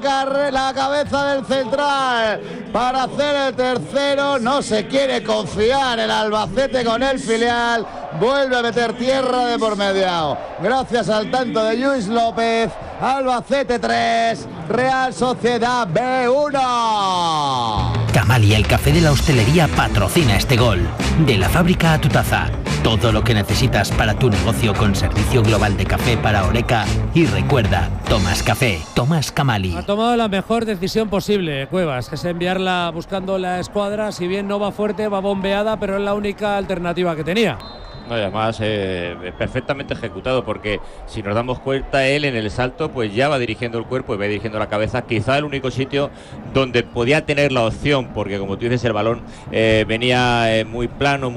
la cabeza del central para hacer el tercero. No se quiere confiar el Albacete con el filial. Vuelve a meter tierra de por medio. Gracias al tanto de Lluís López. Albacete 3, Real Sociedad B1. Camali, el café de la hostelería, patrocina este gol. De la fábrica a tu taza. Todo lo que necesitas para tu negocio con servicio global de café para Horeca. Y recuerda, tomas café, tomas Camali. Ha tomado la mejor decisión posible, Cuevas, que es enviarla buscando la escuadra. Si bien no va fuerte, va bombeada, pero es la única alternativa que tenía. No, y además perfectamente ejecutado, porque si nos damos cuenta, él en el salto pues ya va dirigiendo el cuerpo y va dirigiendo la cabeza, quizá el único sitio donde podía tener la opción, porque como tú dices, el balón venía muy plano,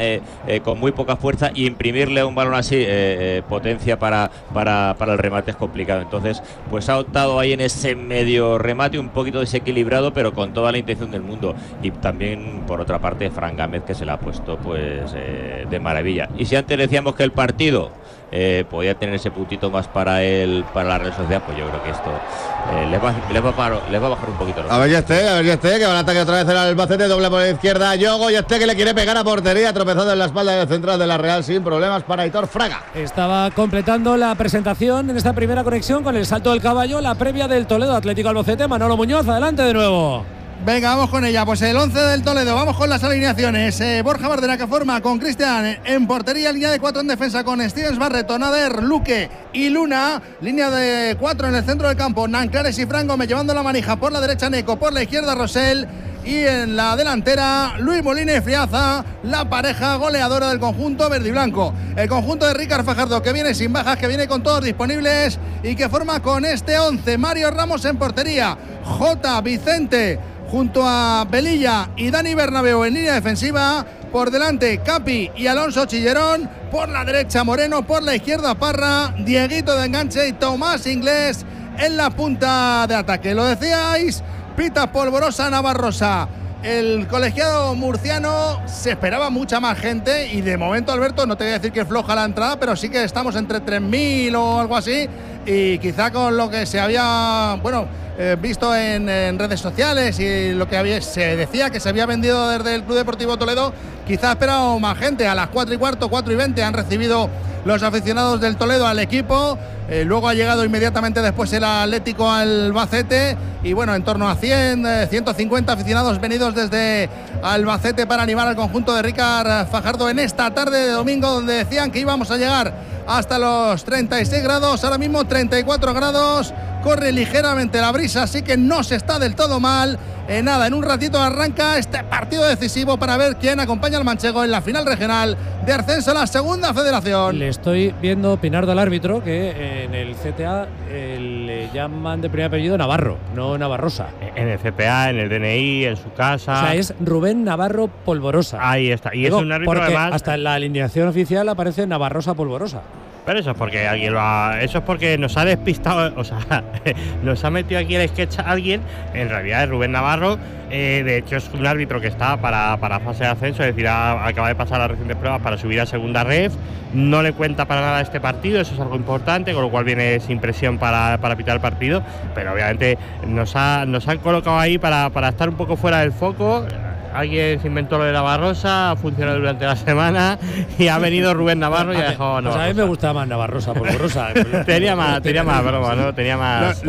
con muy poca fuerza, y imprimirle a un balón así potencia para el remate es complicado. Entonces pues ha optado ahí en ese medio remate un poquito desequilibrado, pero con toda la intención del mundo. Y también por otra parte Fran Gámez, que se la ha puesto pues de maravilla. Y si antes decíamos que el partido podía tener ese puntito más para la Real Sociedad, pues yo creo que esto les va a bajar un poquito. A ver, ya esté, que va al ataque otra vez el Albacete, doble por la izquierda, Yogo, y que le quiere pegar a portería, tropezando en la espalda del central de la Real, sin problemas para Aitor Fraga. Estaba completando la presentación en esta primera conexión con el salto del caballo, la previa del Toledo Atlético Albacete. Manolo Muñoz, adelante de nuevo. Venga, vamos con ella. Pues el 11 del Toledo, vamos con las alineaciones. Borja Bardera, que forma con Cristian en portería, línea de 4 en defensa con Stevens, Barreto, Nader, Luque y Luna, línea de 4 en el centro del campo, Nanclares y Fran Gómez llevando la manija, por la derecha Neco, por la izquierda Rosell, y en la delantera Luis Molina y Friaza, la pareja goleadora del conjunto verde y blanco. El conjunto de Ricard Fajardo, que viene sin bajas, que viene con todos disponibles y que forma con este 11. Mario Ramos en portería, J. Vicente junto a Belilla y Dani Bernabeu en línea defensiva. Por delante Capi y Alonso Chillerón, por la derecha Moreno, por la izquierda Parra, Dieguito de enganche y Tomás Inglés en la punta de ataque. Lo decíais, pita polvorosa Navarrosa. El colegiado murciano, se esperaba mucha más gente y de momento, Alberto, no te voy a decir que es floja la entrada, pero sí que estamos entre 3.000 o algo así, y quizá con lo que se había visto en redes sociales y lo que se decía que se había vendido desde el Club Deportivo Toledo, quizá esperado más gente. A las 4:15, 4:20 han recibido los aficionados del Toledo al equipo. Luego ha llegado inmediatamente después el Atlético Albacete y bueno, en torno a 150 aficionados venidos desde Albacete para animar al conjunto de Ricard Fajardo en esta tarde de domingo, donde decían que íbamos a llegar hasta los 36 grados, ahora mismo 34 grados, corre ligeramente la brisa, así que no se está del todo mal. En un ratito arranca este partido decisivo para ver quién acompaña al manchego en la final regional de ascenso a la segunda federación. Le estoy viendo opinar del árbitro que en el CTA le llaman de primer apellido Navarro, no Navarrosa. En el CTA, en el DNI, en su casa. O sea, es Rubén Navarro Polvorosa. Ahí está. Y es un árbitro porque además, hasta en la alineación oficial aparece Navarrosa Polvorosa. Pero eso es porque alguien eso es porque nos ha despistado, o sea, nos ha metido aquí el sketch a alguien. En realidad es Rubén Navarro. De hecho es un árbitro que está para fase de ascenso, es decir, acaba de pasar las recientes pruebas para subir a segunda ref. No le cuenta para nada este partido, eso es algo importante, con lo cual viene sin presión para pitar el partido. Pero obviamente nos han colocado ahí para estar un poco fuera del foco. Alguien se inventó lo de Navarrosa, ha funcionado durante la semana y ha venido Rubén Navarro y ha dejado Navarrosa. Pues a mí me gustaba más Navarrosa, Polvorosa. tenía más broma, ¿no? Tenía más.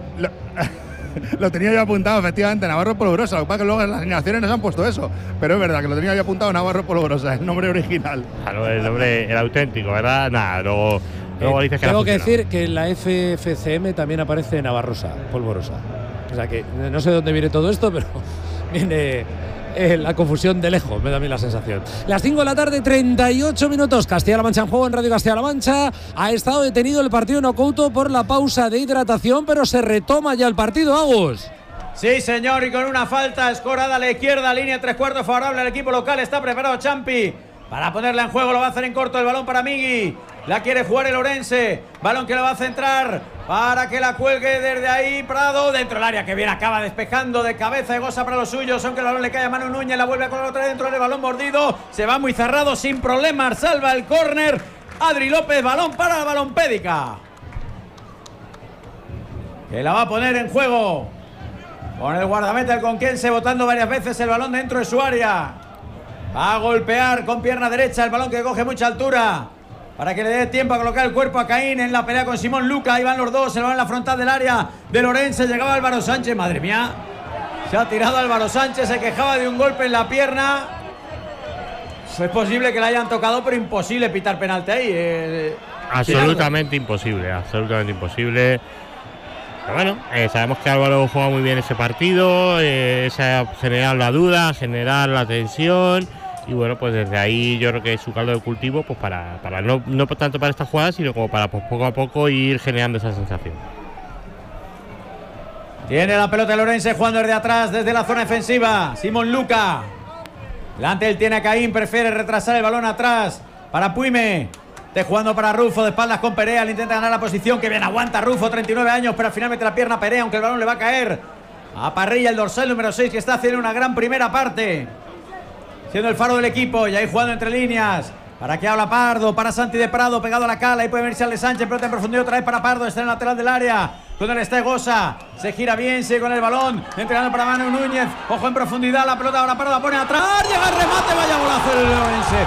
Lo tenía yo apuntado, efectivamente, Navarro Polvorosa. Lo que pasa es que luego en las alineaciones nos han puesto eso. Pero es verdad que lo tenía yo apuntado, Navarro Polvorosa, el nombre original. Claro, el nombre era auténtico, ¿verdad? Nada, luego dices que tengo que decir que en la FFCM también aparece Navarrosa, Polvorosa. O sea que no sé de dónde viene todo esto, pero viene la confusión de lejos, me da a mí la sensación. Las 5 de la tarde, 38 minutos. Castilla-La Mancha en juego en Radio Castilla-La Mancha. Ha estado detenido el partido no Couto por la pausa de hidratación, pero se retoma ya el partido, Agus. Sí, señor, y con una falta escorada a la izquierda, línea 3/4 favorable al equipo local. Está preparado Champi para ponerla en juego, lo va a hacer en corto el balón para Migui. La quiere jugar el Orense, balón que lo va a centrar para que la cuelgue desde ahí Prado, dentro del área, que bien acaba despejando de cabeza, Egosa para los suyos, aunque el balón le cae a Manu Núñez, la vuelve a colocar otra vez dentro del balón mordido, se va muy cerrado sin problemas, salva el córner Adri López, balón para la balompédica. que la va a poner en juego. Con el guardameta el conquense botando varias veces el balón dentro de su área. Va a golpear con pierna derecha el balón que coge mucha altura para que le dé tiempo a colocar el cuerpo a Caín en la pelea con Simón Luca. Ahí van los dos, el balón en la frontal del área de Orense. Llegaba Álvaro Sánchez, madre mía. Se ha tirado Álvaro Sánchez, se quejaba de un golpe en la pierna. Es posible que le hayan tocado, pero imposible pitar penalti ahí. Absolutamente imposible, absolutamente imposible. Pero bueno, sabemos que Álvaro juega muy bien ese partido, generar la duda, generar la tensión. Y bueno, pues desde ahí yo creo que es su caldo de cultivo, pues para no tanto para esta jugada, sino como para pues, poco a poco ir generando esa sensación. Tiene la pelota el Orense jugando desde atrás, desde la zona defensiva. Simón Luca. Delante él tiene a Caín, prefiere retrasar el balón atrás para Puime. Está jugando para Rufo, de espaldas con Perea, le intenta ganar la posición, que bien aguanta Rufo, 39 años, pero al final mete la pierna a Perea, aunque el balón le va a caer a Parrilla, el dorsal número 6, que está haciendo una gran primera parte, siendo el faro del equipo, y ahí jugando entre líneas, para que habla Pardo, para Santi de Prado, pegado a la cala, ahí puede venirse Ale Sánchez, pelota en profundidad otra vez para Pardo, está en el lateral del área, con él está Egosa, se gira bien, sigue con el balón, entregando para Manu Núñez, ojo en profundidad, la pelota ahora Pardo la pone atrás, llega el remate, vaya golazo el Orense,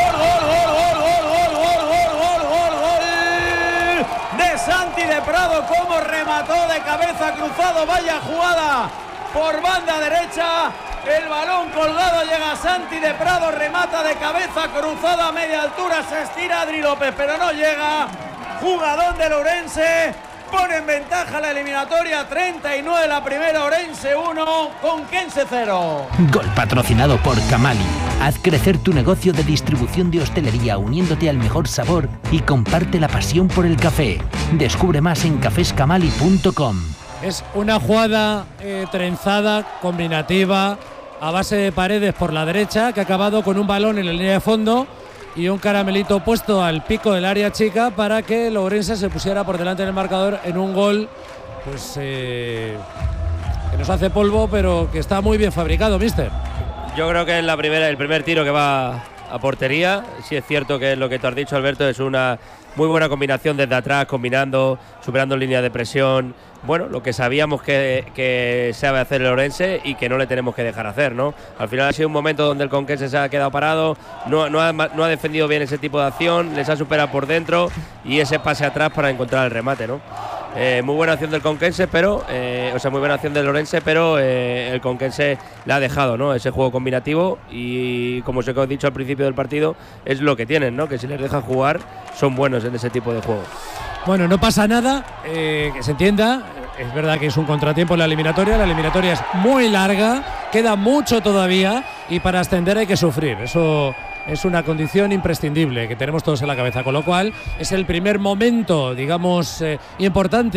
de Santi de Prado, como remató de cabeza cruzado, vaya jugada por banda derecha, el balón colgado, llega Santi de Prado, remata de cabeza cruzada a media altura, se estira Adri López, pero no llega, jugadón del Orense, pone en ventaja la eliminatoria, 39 la primera, Orense 1, Conquense 0. Gol patrocinado por Camali. Haz crecer tu negocio de distribución de hostelería uniéndote al mejor sabor y comparte la pasión por el café. Descubre más en cafescamali.com. Es una jugada trenzada, combinativa, a base de Paredes por la derecha, que ha acabado con un balón en la línea de fondo y un caramelito puesto al pico del área chica para que el Ourense se pusiera por delante del marcador en un gol pues que nos hace polvo, pero que está muy bien fabricado, míster. Yo creo que es el primer tiro que va a portería. Sí es cierto que lo que tú has dicho, Alberto, es una muy buena combinación desde atrás, combinando, superando líneas de presión. Bueno, lo que sabíamos que sabe hacer el Orense y que no le tenemos que dejar hacer, ¿no? Al final ha sido un momento donde el Conquense se ha quedado parado, no ha defendido bien ese tipo de acción, les ha superado por dentro y ese pase atrás para encontrar el remate, ¿no? Muy buena acción del Conquense, pero muy buena acción del Orense, pero el Conquense le ha dejado, ¿no? Ese juego combinativo y, como os he dicho al principio del partido, es lo que tienen, ¿no? Que si les dejan jugar son buenos en ese tipo de juego. Bueno, no pasa nada, que se entienda. Es verdad que es un contratiempo en la eliminatoria es muy larga, queda mucho todavía y para ascender hay que sufrir. Eso es una condición imprescindible que tenemos todos en la cabeza, con lo cual es el primer momento, digamos, importante